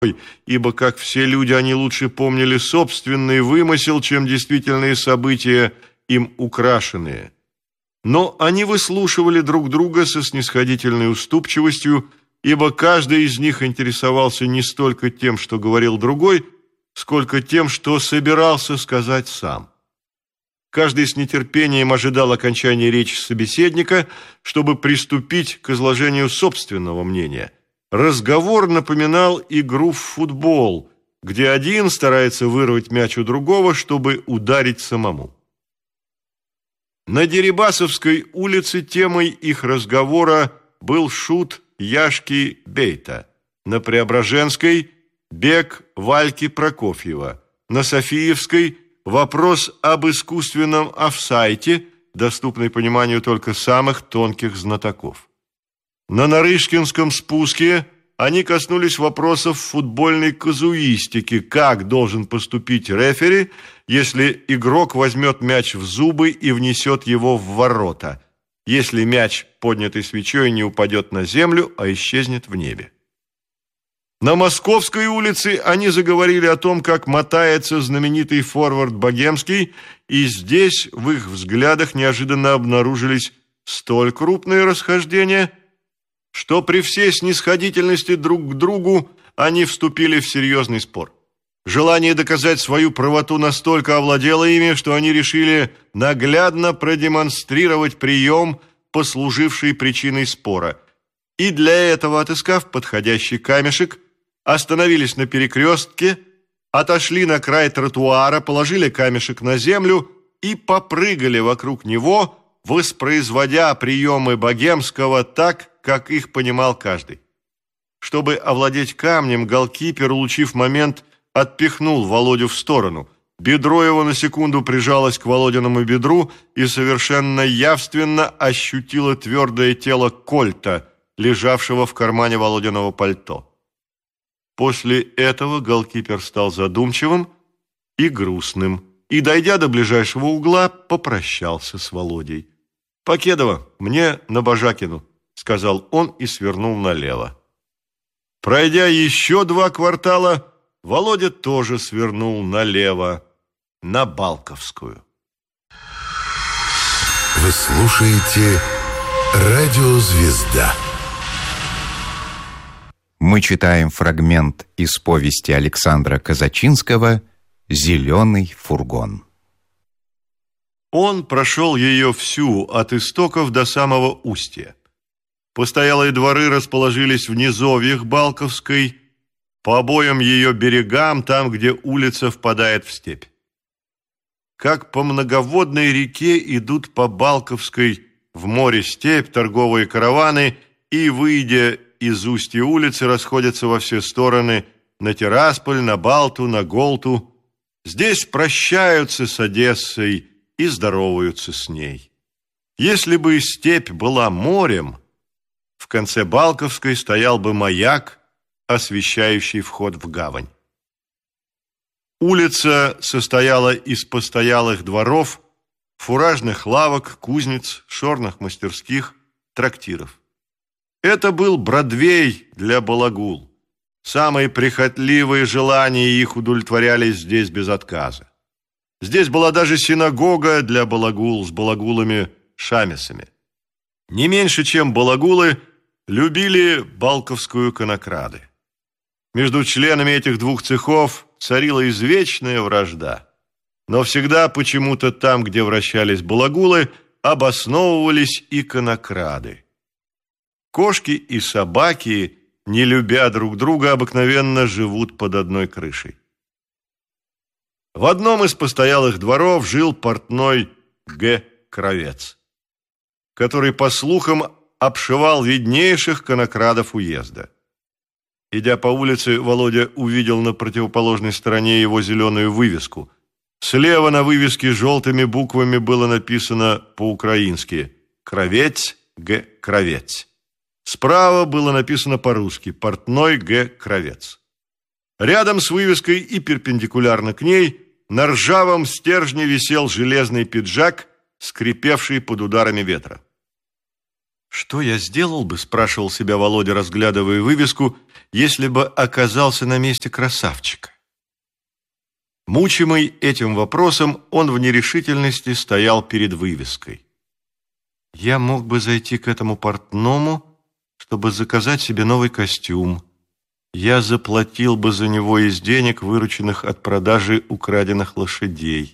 ибо, как все люди, они лучше помнили собственный вымысел, чем действительные события, им украшенные. Но они выслушивали друг друга со снисходительной уступчивостью, ибо каждый из них интересовался не столько тем, что говорил другой, сколько тем, что собирался сказать сам. Каждый с нетерпением ожидал окончания речи собеседника, чтобы приступить к изложению собственного мнения. Разговор напоминал игру в футбол, где один старается вырвать мяч у другого, чтобы ударить самому. На Дерибасовской улице темой их разговора был шут Яшки Бейта, на Преображенской – бег Вальки Прокофьева, на Софиевской – вопрос об искусственном офсайте, доступный пониманию только самых тонких знатоков. На Нарышкинском спуске они коснулись вопросов футбольной казуистики, как должен поступить рефери, если игрок возьмет мяч в зубы и внесет его в ворота, если мяч, поднятый свечой, не упадет на землю, а исчезнет в небе. На Московской улице они заговорили о том, как мотается знаменитый форвард Богемский, и здесь в их взглядах неожиданно обнаружились столь крупные расхождения, что при всей снисходительности друг к другу они вступили в серьезный спор. Желание доказать свою правоту настолько овладело ими, что они решили наглядно продемонстрировать прием, послуживший причиной спора, и для этого, отыскав подходящий камешек, остановились на перекрестке, отошли на край тротуара, положили камешек на землю и попрыгали вокруг него, воспроизводя приемы Богемского так, как их понимал каждый. Чтобы овладеть камнем, голкипер, улучив момент, отпихнул Володю в сторону. Бедро его на секунду прижалось к Володиному бедру и совершенно явственно ощутило твердое тело кольта, лежавшего в кармане Володиного пальто. После этого голкипер стал задумчивым и грустным, и, дойдя до ближайшего угла, попрощался с Володей. «Покедова, мне на Бажакину», — сказал он и свернул налево. Пройдя еще 2 квартала, Володя тоже свернул налево, на Балковскую. Вы слушаете «Радио Звезда». Мы читаем фрагмент из повести Александра Казачинского «Зеленый фургон». Он прошел ее всю, от истоков до самого устья. Постоялые дворы расположились в низовьях Балковской, по обоим ее берегам, там, где улица впадает в степь. Как по многоводной реке идут по Балковской в море степь, торговые караваны, и, выйдя из устья улицы, расходятся во все стороны на Тирасполь, на Балту, на Голту. Здесь прощаются с Одессой и здороваются с ней. Если бы степь была морем, в конце Балковской стоял бы маяк, освещающий вход в гавань. Улица состояла из постоялых дворов, фуражных лавок, кузнец, шорных мастерских, трактиров. Это был Бродвей для балагул. Самые прихотливые желания их удовлетворялись здесь без отказа. Здесь была даже синагога для балагул с балагулами-шамисами. Не меньше, чем балагулы, любили балковскую конокрады. Между членами этих 2 цехов царила извечная вражда. Но всегда почему-то там, где вращались балагулы, обосновывались и конокрады. Кошки и собаки, не любя друг друга, обыкновенно живут под одной крышей. В одном из постоялых дворов жил портной Г. Кравец, который, по слухам, обшивал виднейших конокрадов уезда. Идя по улице, Володя увидел на противоположной стороне его зеленую вывеску. Слева на вывеске желтыми буквами было написано по-украински «Кравец Г. Кравец». Справа было написано по-русски «Портной Г. Кравец». Рядом с вывеской и перпендикулярно к ней на ржавом стержне висел железный пиджак, скрипевший под ударами ветра. «Что я сделал бы, — спрашивал себя Володя, разглядывая вывеску, — если бы оказался на месте красавчика?» Мучимый этим вопросом, он в нерешительности стоял перед вывеской. «Я мог бы зайти к этому портному, чтобы заказать себе новый костюм. Я заплатил бы за него из денег, вырученных от продажи украденных лошадей».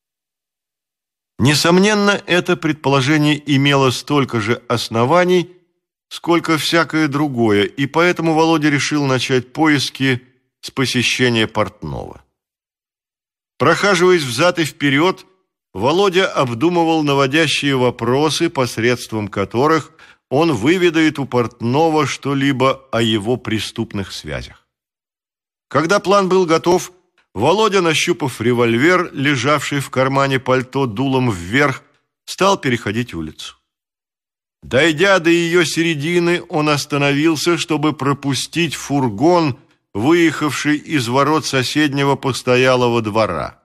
Несомненно, это предположение имело столько же оснований, сколько всякое другое, и поэтому Володя решил начать поиски с посещения портного. Прохаживаясь взад и вперед, Володя обдумывал наводящие вопросы, посредством которых он выведает у портного что-либо о его преступных связях. Когда план был готов, Володя, нащупав револьвер, лежавший в кармане пальто дулом вверх, стал переходить улицу. Дойдя до ее середины, он остановился, чтобы пропустить фургон, выехавший из ворот соседнего постоялого двора.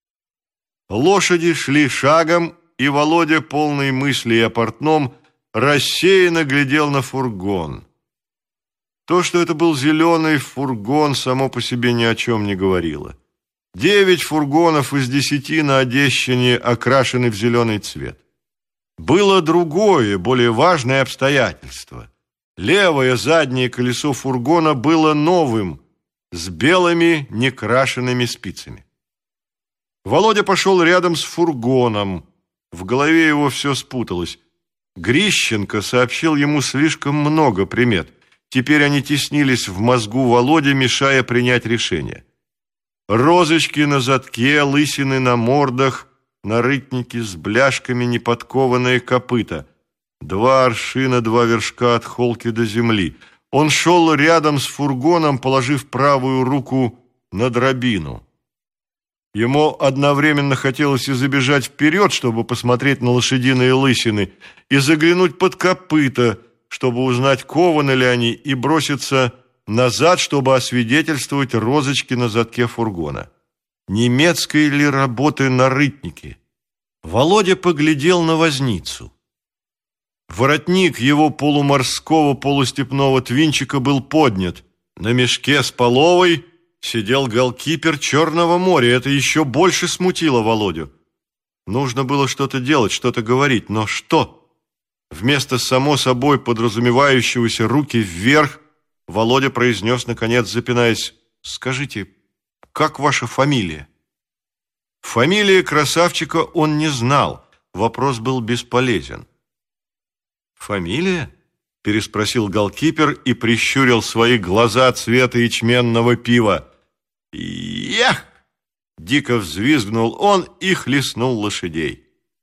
Лошади шли шагом, и Володя, полный мыслей о портном, рассеянно глядел на фургон. То, что это был зеленый фургон, само по себе ни о чем не говорило. 9 фургонов из 10 на Одещине окрашены в зеленый цвет. Было другое, более важное обстоятельство. Левое заднее колесо фургона было новым, с белыми некрашенными спицами. Володя пошел рядом с фургоном. В голове его все спуталось. Грищенко сообщил ему слишком много примет. Теперь они теснились в мозгу Володи, мешая принять решение. Розочки на задке, лысины на мордах, нарытники с бляшками, неподкованные копыта. 2 аршина, 2 вершка от холки до земли. Он шел рядом с фургоном, положив правую руку на дробину. Ему одновременно хотелось и забежать вперед, чтобы посмотреть на лошадиные лысины, и заглянуть под копыта, чтобы узнать, кованы ли они, и броситься назад, чтобы освидетельствовать розочки на задке фургона. Немецкой ли работы нарытники? Володя поглядел на возницу. Воротник его полуморского полустепного твинчика был поднят. На мешке с половой сидел голкипер Черного моря. Это еще больше смутило Володю. Нужно было что-то делать, что-то говорить, но что? Вместо само собой подразумевающегося руки вверх, Володя произнес, наконец, запинаясь: «Скажите, как ваша фамилия?» Фамилии красавчика он не знал, вопрос был бесполезен. «Фамилия?» – переспросил голкипер и прищурил свои глаза цвета ячменного пива. «Ях!» – дико взвизгнул он и хлестнул лошадей.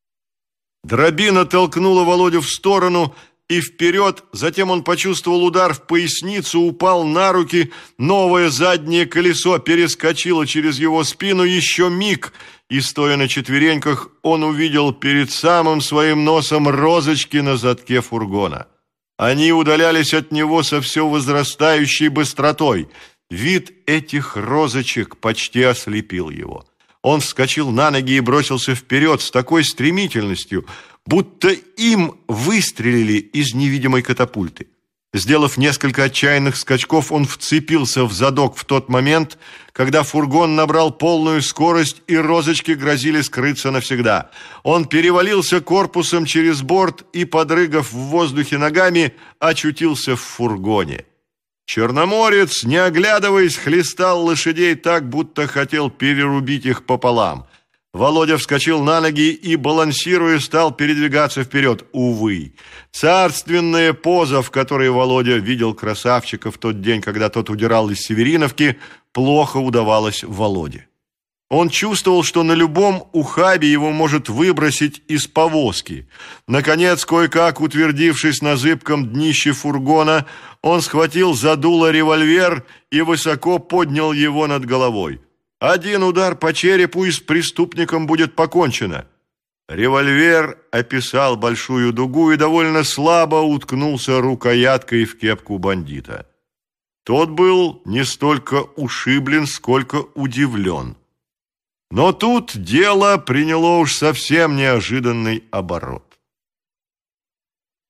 Дробина толкнула Володю в сторону и вперед, затем он почувствовал удар в поясницу, упал на руки, новое заднее колесо перескочило через его спину, еще миг, и, стоя на четвереньках, он увидел перед самым своим носом розочки на задке фургона. Они удалялись от него со все возрастающей быстротой. Вид этих розочек почти ослепил его. Он вскочил на ноги и бросился вперед с такой стремительностью, будто им выстрелили из невидимой катапульты. Сделав несколько отчаянных скачков, он вцепился в задок в тот момент, когда фургон набрал полную скорость, и розочки грозили скрыться навсегда. Он перевалился корпусом через борт и, подрыгав в воздухе ногами, очутился в фургоне. Черноморец, не оглядываясь, хлестал лошадей так, будто хотел перерубить их пополам. Володя вскочил на ноги и, балансируя, стал передвигаться вперед. Увы, царственная поза, в которой Володя видел красавчика в тот день, когда тот удирал из Севериновки, плохо удавалась Володе. Он чувствовал, что на любом ухабе его может выбросить из повозки. Наконец, кое-как утвердившись на зыбком днище фургона, он схватил за дуло револьвер и высоко поднял его над головой. Один удар по черепу, и с преступником будет покончено. Револьвер описал большую дугу и довольно слабо уткнулся рукояткой в кепку бандита. Тот был не столько ушиблен, сколько удивлен. Но тут дело приняло уж совсем неожиданный оборот.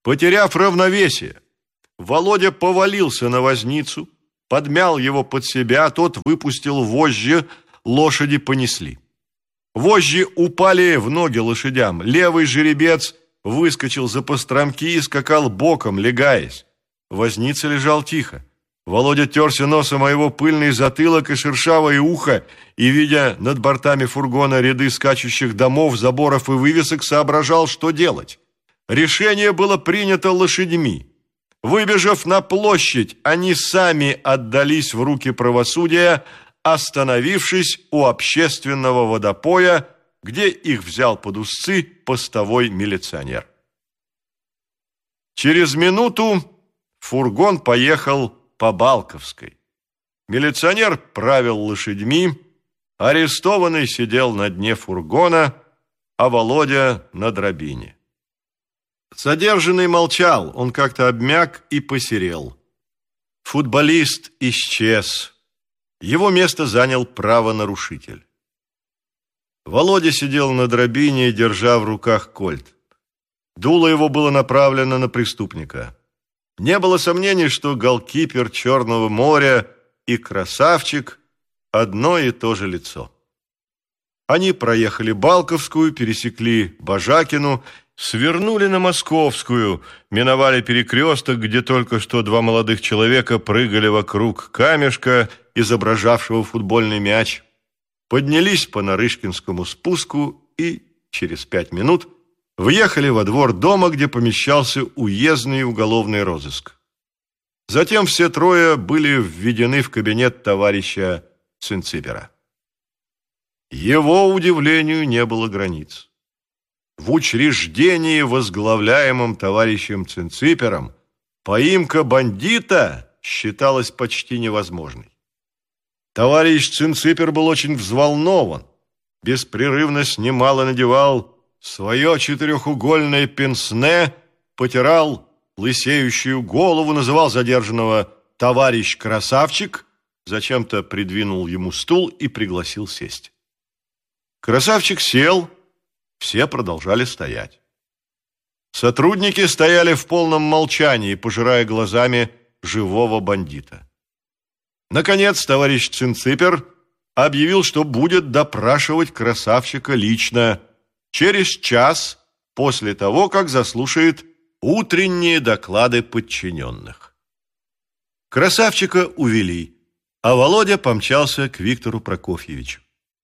Потеряв равновесие, Володя повалился на возницу, подмял его под себя, тот выпустил вожжи, лошади понесли. Вожжи упали в ноги лошадям, левый жеребец выскочил за постромки и скакал боком, легаясь. Возница лежал тихо. Володя терся носом о его пыльный затылок и шершавое ухо, и, видя над бортами фургона ряды скачущих домов, заборов и вывесок, соображал, что делать. Решение было принято лошадьми. Выбежав на площадь, они сами отдались в руки правосудия, остановившись у общественного водопоя, где их взял под узцы постовой милиционер. Через минуту фургон поехал по Балковской. Милиционер правил лошадьми, арестованный сидел на дне фургона, а Володя на драбине. Задержанный молчал, он как-то обмяк и посерел. Футболист исчез. Его место занял правонарушитель. Володя сидел на драбине, держа в руках кольт. Дуло его было направлено на преступника. Не было сомнений, что голкипер Черного моря и красавчик – одно и то же лицо. Они проехали Балковскую, пересекли Бажакину, свернули на Московскую, миновали перекресток, где только что два молодых человека прыгали вокруг камешка, изображавшего футбольный мяч, поднялись по Нарышкинскому спуску и через 5 минут въехали во двор дома, где помещался уездный уголовный розыск. Затем все трое были введены в кабинет товарища Цинципера. Его удивлению не было границ. В учреждении, возглавляемом товарищем Цинципером, поимка бандита считалась почти невозможной. Товарищ Цинципер был очень взволнован, беспрерывно снимал и надевал свое четырехугольное пенсне, потирал лысеющую голову, называл задержанного «товарищ Красавчик», зачем-то придвинул ему стул и пригласил сесть. Красавчик сел, все продолжали стоять. Сотрудники стояли в полном молчании, пожирая глазами живого бандита. Наконец, товарищ Цинципер объявил, что будет допрашивать Красавчика лично через час после того, как заслушает утренние доклады подчиненных. Красавчика увели, а Володя помчался к Виктору Прокофьевичу.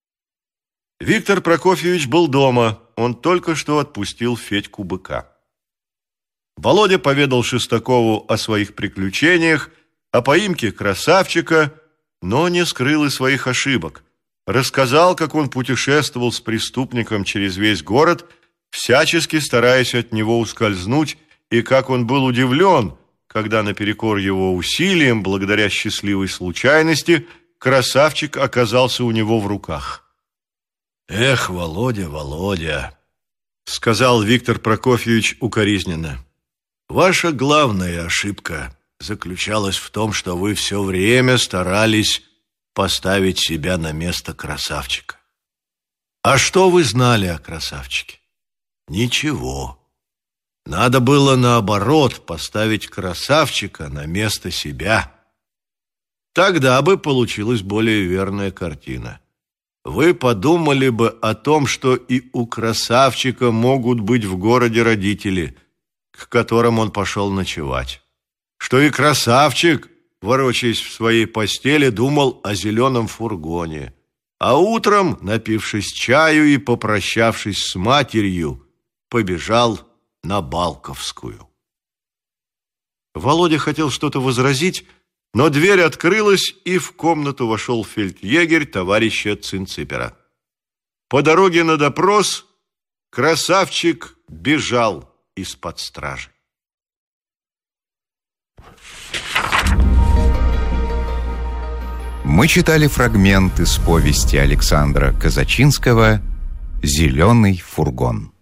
Виктор Прокофьевич был дома, он только что отпустил Федьку Быка. Володя поведал Шестакову о своих приключениях, о поимке Красавчика, но не скрыл и своих ошибок. Рассказал, как он путешествовал с преступником через весь город, всячески стараясь от него ускользнуть, и как он был удивлен, когда наперекор его усилиям, благодаря счастливой случайности, Красавчик оказался у него в руках. «Эх, Володя, Володя», — сказал Виктор Прокофьевич укоризненно, — «ваша главная ошибка заключалась в том, что вы все время старались поставить себя на место Красавчика. А что вы знали о Красавчике? Ничего. Надо было, наоборот, поставить Красавчика на место себя. Тогда бы получилась более верная картина. Вы подумали бы о том, что и у Красавчика могут быть в городе родители, к которым он пошел ночевать. Что и Красавчик, ворочаясь в своей постели, думал о зеленом фургоне, а утром, напившись чаю и попрощавшись с матерью, побежал на Балковскую. Володя хотел что-то возразить, но дверь открылась, и в комнату вошел фельдъегерь товарища Цинципера. По дороге на допрос Красавчик бежал из-под стражи. Мы читали фрагмент из повести Александра Казачинского «Зеленый фургон».